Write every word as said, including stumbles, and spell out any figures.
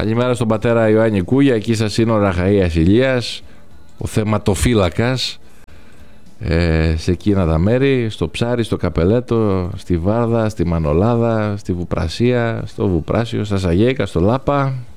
Καλημέρα στον πατέρα Ιωάννη Κούγια, εκεί στα σύνορα Χαΐας Ηλίας, ο θεματοφύλακας, ε, σε εκείνα τα μέρη, στο Ψάρι, στο Καπελέτο, στη Βάρδα, στη Μανολάδα, στη Βουπρασία, στο Βουπράσιο, στα Σαγέικα, στο Λάπα.